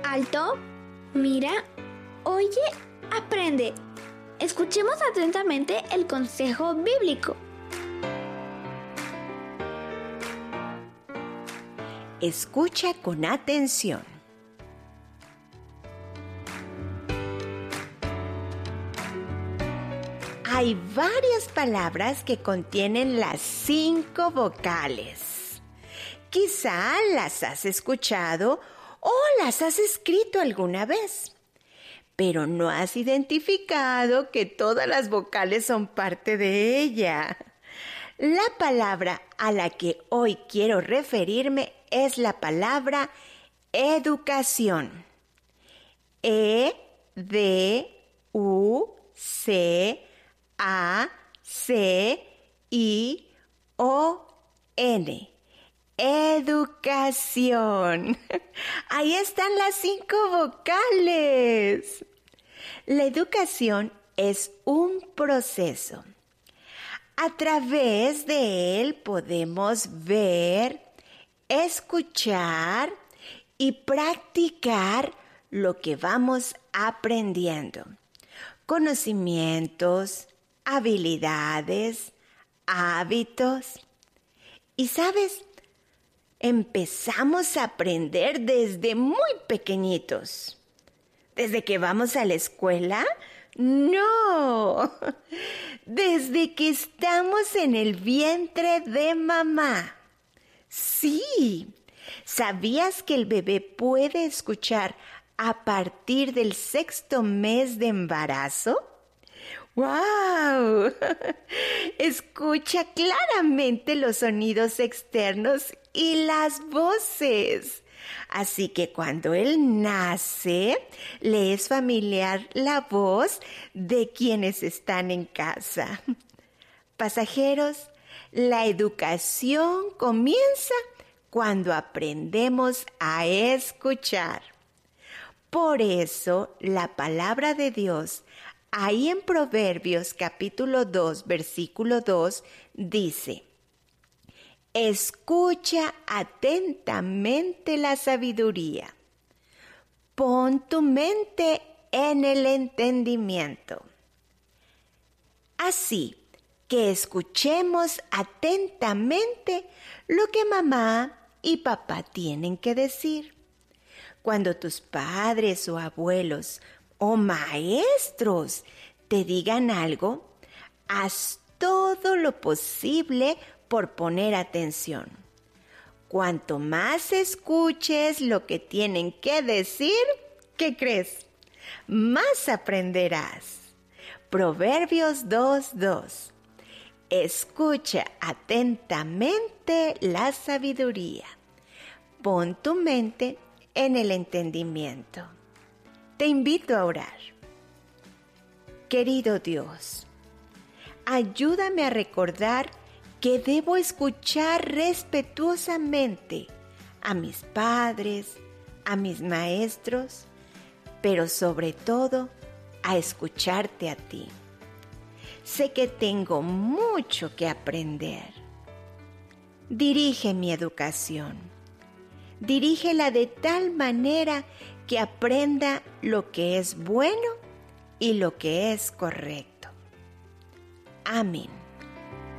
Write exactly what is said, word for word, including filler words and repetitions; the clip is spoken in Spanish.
Alto, mira, oye, aprende. Escuchemos atentamente el consejo bíblico. Escucha con atención. Hay varias palabras que contienen las cinco vocales. Quizá las has escuchado o las has escrito alguna vez, pero no has identificado que todas las vocales son parte de ella. La palabra a la que hoy quiero referirme es la palabra educación. E, D, U, C, A, C, I, O, N. Educación. Ahí están las cinco vocales. La educación es un proceso. A través de él podemos ver, escuchar y practicar lo que vamos aprendiendo. Conocimientos, habilidades, hábitos. Y ¿sabes? Empezamos a aprender desde muy pequeñitos. ¿Desde que vamos a la escuela? No, desde que estamos en el vientre de mamá. Sí, ¿sabías que el bebé puede escuchar a partir del sexto mes de embarazo? ¡Wow! Escucha claramente los sonidos externos y las voces. Así que cuando él nace, le es familiar la voz de quienes están en casa. Pasajeros, la educación comienza cuando aprendemos a escuchar. Por eso, la palabra de Dios, ahí en Proverbios capítulo dos, versículo dos, dice: escucha atentamente la sabiduría. Pon tu mente en el entendimiento. Así que escuchemos atentamente lo que mamá y papá tienen que decir. Cuando tus padres o abuelos o maestros te digan algo, haz todo lo posible por poner atención. Cuanto más escuches lo que tienen que decir, ¿qué crees? Más aprenderás. Proverbios dos dos. Escucha atentamente la sabiduría. Pon tu mente en el entendimiento. Te invito a orar. Querido Dios, ayúdame a recordar que debo escuchar respetuosamente a mis padres, a mis maestros, pero sobre todo a escucharte a ti. Sé que tengo mucho que aprender. Dirige mi educación. Dirígela de tal manera que aprenda lo que es bueno y lo que es correcto. Amén.